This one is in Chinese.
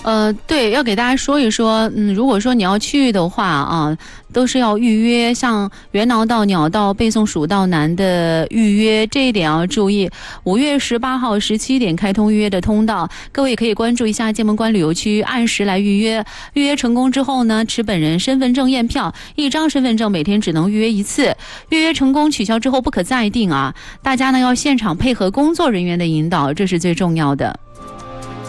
对，要给大家说一说，如果说你要去的话啊，都是要预约，像猿挠道、鸟道、背诵蜀道难的预约，这一点要注意。5月18号17点开通预约的通道，各位可以关注一下剑门关旅游区，按时来预约。预约成功之后呢，持本人身份证验票，1张身份证每天只能预约1次。预约成功取消之后不可再订啊！大家呢要现场配合工作人员的引导，这是最重要的。